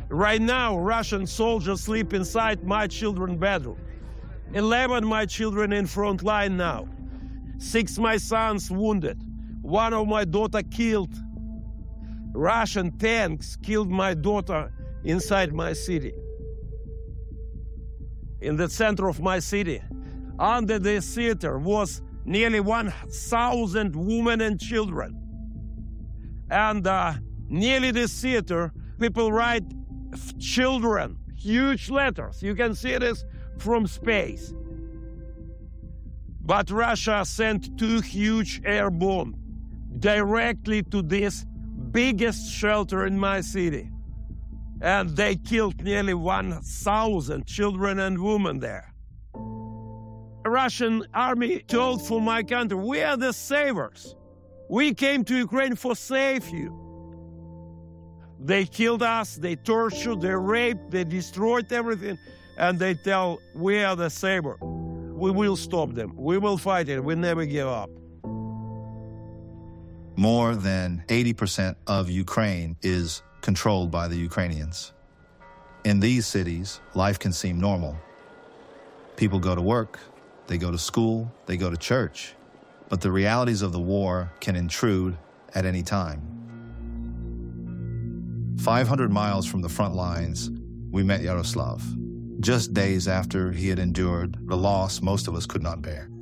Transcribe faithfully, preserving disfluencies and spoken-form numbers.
Right now, Russian soldiers sleep inside my children's bedroom. eleven my children in front line now. Six my sons wounded. One of my daughter killed. Russian tanks killed my daughter inside my city. In the center of my city, under the theater was nearly one thousand women and children. And uh, nearly this theater, people write children, huge letters. You can see this from space. But Russia sent two huge airborne directly to this biggest shelter in my city. And they killed nearly one thousand children and women there. The Russian army told for my country, we are the savers. We came to Ukraine for save you. They killed us, they tortured, they raped, they destroyed everything, and they tell, we are the saver. We will stop them. We will fight it. We never give up. More than eighty percent of Ukraine is controlled by the Ukrainians. In these cities, life can seem normal. People go to work, they go to school, they go to church, but the realities of the war can intrude at any time. five hundred miles from the front lines, we met Yaroslav, just days after he had endured the loss most of us could not bear.